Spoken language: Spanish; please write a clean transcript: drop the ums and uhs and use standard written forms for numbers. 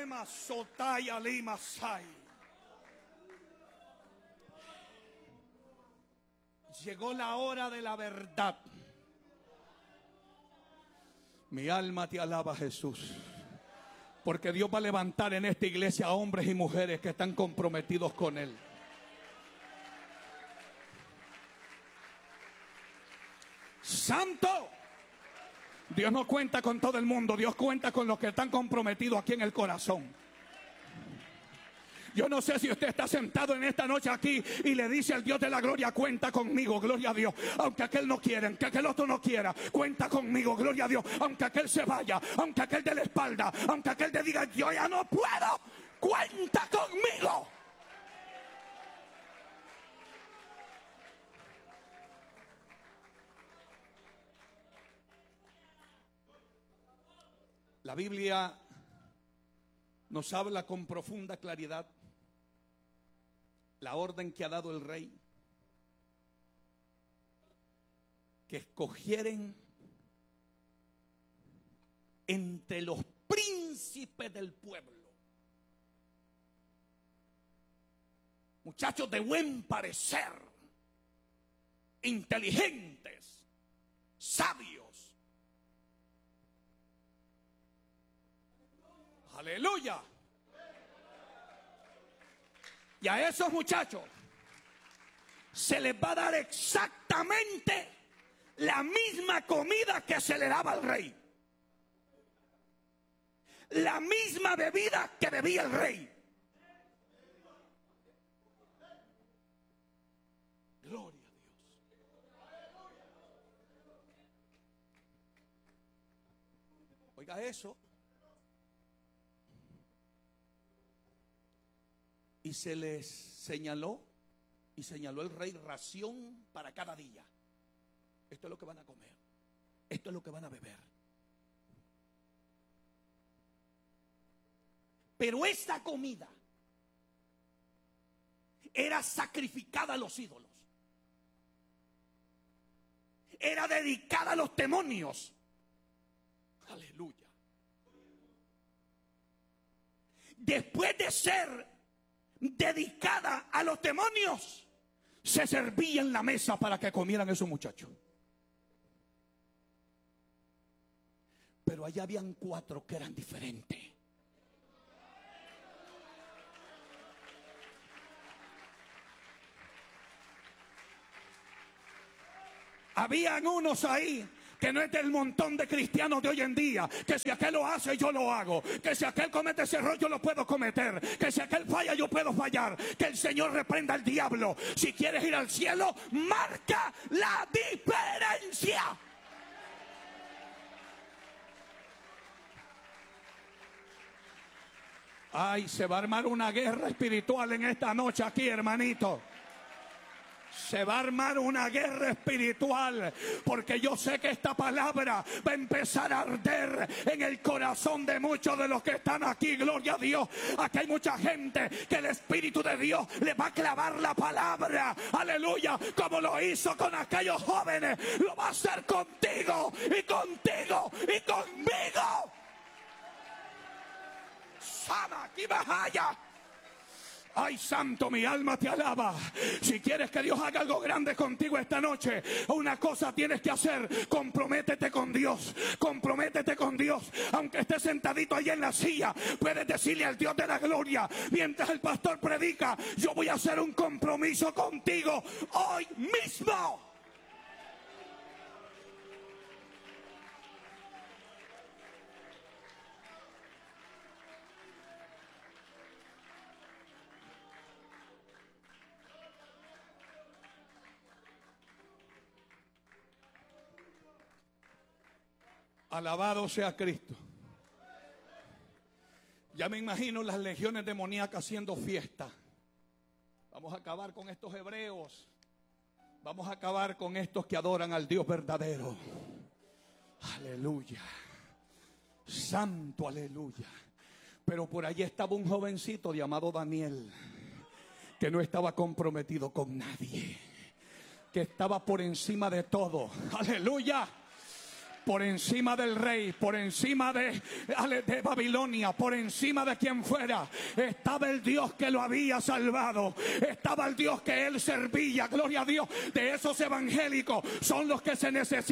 Ema sotaya lima sai. Llegó la hora de la verdad. Mi alma te alaba, Jesús. Porque Dios va a levantar en esta iglesia a hombres y mujeres que están comprometidos con Él. Santo. Dios no cuenta con todo el mundo. Dios cuenta con los que están comprometidos aquí en el corazón. Yo no sé si usted está sentado en esta noche aquí y le dice al Dios de la gloria: cuenta conmigo, gloria a Dios. Aunque aquel no quiera, aunque aquel otro no quiera, cuenta conmigo, gloria a Dios. Aunque aquel se vaya, aunque aquel dé la espalda, aunque aquel te diga: yo ya no puedo, cuenta conmigo. La Biblia nos habla con profunda claridad la orden que ha dado el rey: que escogieren entre los príncipes del pueblo muchachos de buen parecer, inteligentes, sabios. Aleluya. Y a esos muchachos se les va a dar exactamente la misma comida que se le daba al rey, la misma bebida que bebía el rey. Gloria a Dios. Oiga eso. Y se les señaló, y señaló el rey, ración para cada día. Esto es lo que van a comer, esto es lo que van a beber. Pero esta comida era sacrificada a los ídolos, era dedicada a los demonios. Aleluya. Después de ser dedicada a los demonios, se servía en la mesa para que comieran esos muchachos. Pero allá habían 4 que eran diferentes. Habían unos ahí que no es del montón de cristianos de hoy en día, que si aquel lo hace yo lo hago, que si aquel comete ese error yo lo puedo cometer, que si aquel falla yo puedo fallar. Que el Señor reprenda al diablo. Si quieres ir al cielo, marca la diferencia. Ay, se va a armar una guerra espiritual en esta noche aquí, hermanito. Se va a armar una guerra espiritual, porque yo sé que esta palabra va a empezar a arder en el corazón de muchos de los que están aquí. Gloria a Dios. Aquí hay mucha gente que el Espíritu de Dios le va a clavar la palabra. Aleluya. Como lo hizo con aquellos jóvenes, lo va a hacer contigo y contigo y conmigo. Sama, aquí allá. Ay, santo, mi alma te alaba. Si quieres que Dios haga algo grande contigo esta noche, una cosa tienes que hacer: comprométete con Dios. Comprométete con Dios. Aunque estés sentadito allí en la silla, puedes decirle al Dios de la gloria, mientras el pastor predica: yo voy a hacer un compromiso contigo hoy mismo. Alabado sea Cristo. Ya me imagino las legiones demoníacas haciendo fiesta. Vamos a acabar con estos hebreos. Vamos a acabar con estos que adoran al Dios verdadero. Aleluya. Santo, aleluya. Pero por allí estaba un jovencito llamado Daniel, que no estaba comprometido con nadie, que estaba por encima de todo. Aleluya. por encima del rey, por encima de Babilonia, por encima de quien fuera, estaba el Dios que lo había salvado, estaba el Dios que él servía. Gloria a Dios. De esos evangélicos son los que se necesitan.